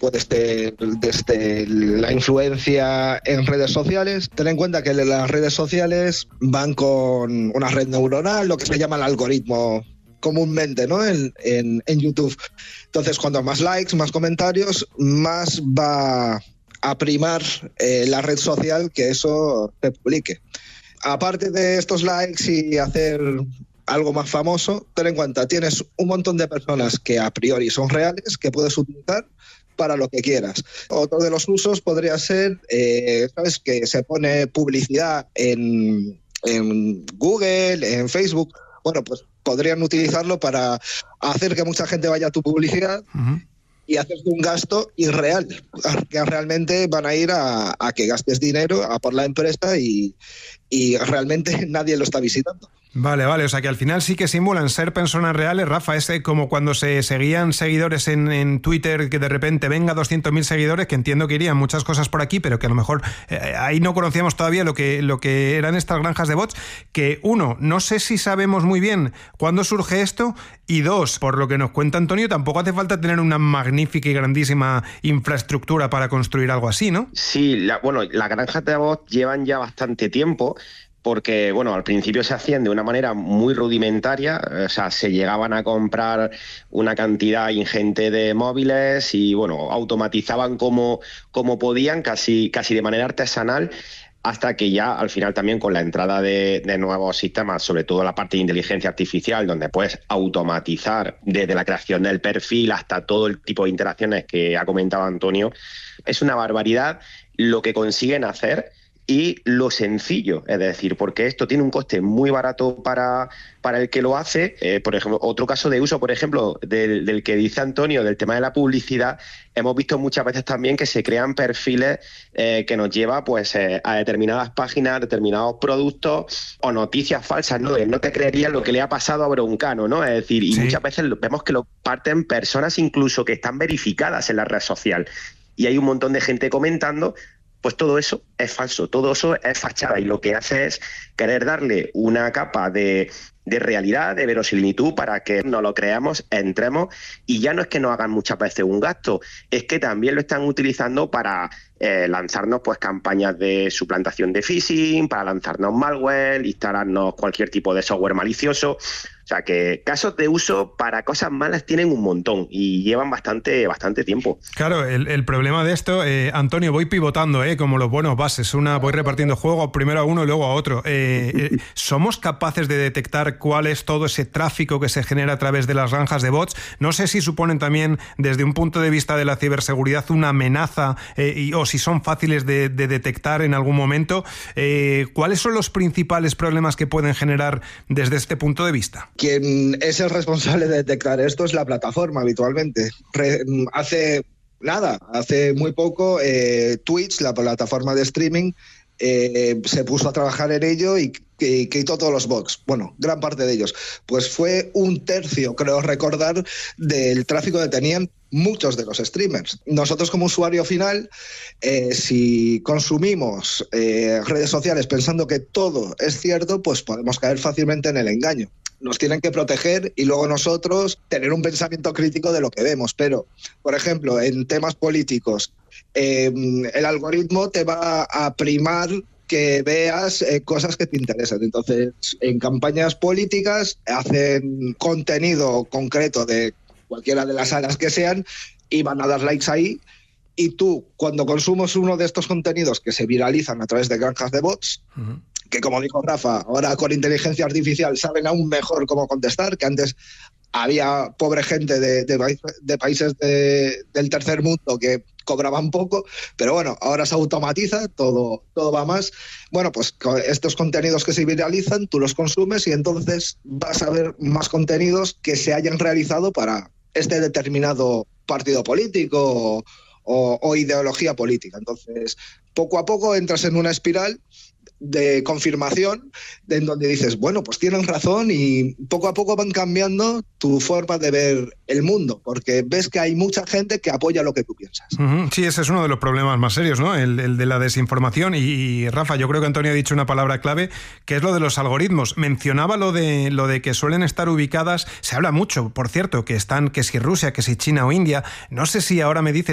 puedes tener desde la influencia en redes sociales. Ten en cuenta que las redes sociales van con una red neuronal, lo que se llama el algoritmo comúnmente, ¿no? en YouTube. Entonces, cuanto más likes, más comentarios, más va a primar la red social que eso se publique. Aparte de estos likes y hacer algo más famoso, ten en cuenta, tienes un montón de personas que a priori son reales, que puedes utilizar para lo que quieras. Otro de los usos podría ser, ¿sabes?, que se pone publicidad en Google, en Facebook. Bueno, pues podrían utilizarlo para hacer que mucha gente vaya a tu publicidad y hacer un gasto irreal, que realmente van a ir a que gastes dinero a por la empresa y realmente nadie lo está visitando. Vale, o sea que al final sí que simulan ser personas reales, Rafa. Es como cuando se seguían seguidores en Twitter, que de repente venga 200.000 seguidores, que entiendo que irían muchas cosas por aquí, pero que a lo mejor ahí no conocíamos todavía lo que eran estas granjas de bots, que uno, no sé si sabemos muy bien cuándo surge esto, y dos, por lo que nos cuenta Antonio, tampoco hace falta tener una magnífica y grandísima infraestructura para construir algo así, ¿no? Sí, las granjas de bots llevan ya bastante tiempo, porque, al principio se hacían de una manera muy rudimentaria, o sea, se llegaban a comprar una cantidad ingente de móviles y, automatizaban como podían, casi de manera artesanal, hasta que ya al final también con la entrada de nuevos sistemas, sobre todo la parte de inteligencia artificial, donde puedes automatizar desde la creación del perfil hasta todo el tipo de interacciones que ha comentado Antonio, es una barbaridad lo que consiguen hacer y lo sencillo, es decir, porque esto tiene un coste muy barato para el que lo hace. Por ejemplo, otro caso de uso, por ejemplo, del que dice Antonio, del tema de la publicidad, hemos visto muchas veces también que se crean perfiles que nos lleva pues a determinadas páginas, determinados productos o noticias falsas, ¿no? No te creerías lo que le ha pasado a Broncano, ¿no? Es decir, y muchas veces vemos que lo parten personas incluso que están verificadas en la red social y hay un montón de gente comentando. Pues todo eso es falso, todo eso es fachada y lo que hace es querer darle una capa de realidad, de verosimilitud para que nos lo creamos, entremos y ya no es que nos hagan muchas veces un gasto, es que también lo están utilizando para lanzarnos pues campañas de suplantación de phishing, para lanzarnos malware, instalarnos cualquier tipo de software malicioso. O sea que casos de uso para cosas malas tienen un montón y llevan bastante tiempo. Claro, el problema de esto, Antonio, voy pivotando, como los buenos bases. Voy repartiendo juego primero a uno y luego a otro. ¿Somos capaces de detectar cuál es todo ese tráfico que se genera a través de las granjas de bots? No sé si suponen también, desde un punto de vista de la ciberseguridad, una amenaza o si son fáciles de detectar en algún momento. ¿Cuáles son los principales problemas que pueden generar desde este punto de vista? Quien es el responsable de detectar esto es la plataforma habitualmente. Hace muy poco Twitch, la plataforma de streaming, se puso a trabajar en ello y quitó todos los bots, gran parte de ellos. Pues fue 1/3, creo recordar, del tráfico que tenían muchos de los streamers. Nosotros como usuario final, si consumimos redes sociales pensando que todo es cierto, pues podemos caer fácilmente en el engaño. Nos tienen que proteger y luego nosotros tener un pensamiento crítico de lo que vemos. Pero, por ejemplo, en temas políticos, el algoritmo te va a primar que veas cosas que te interesan. Entonces, en campañas políticas hacen contenido concreto de cualquiera de las áreas que sean y van a dar likes ahí. Y tú, cuando consumes uno de estos contenidos que se viralizan a través de granjas de bots, que como dijo Rafa, ahora con inteligencia artificial saben aún mejor cómo contestar, que antes había pobre gente de países del tercer mundo que cobraban poco, pero ahora se automatiza, todo va más. Pues con estos contenidos que se viralizan, tú los consumes y entonces vas a ver más contenidos que se hayan realizado para este determinado partido político o ideología política. Entonces, poco a poco entras en una espiral de confirmación en donde dices, pues tienen razón, y poco a poco van cambiando tu forma de ver el mundo, porque ves que hay mucha gente que apoya lo que tú piensas. Sí, ese es uno de los problemas más serios, ¿no? El de la desinformación. Y Rafa, yo creo que Antonio ha dicho una palabra clave, que es lo de los algoritmos. Mencionaba lo de que suelen estar ubicadas, se habla mucho, por cierto, que si Rusia, que si China o India. No sé si ahora me dices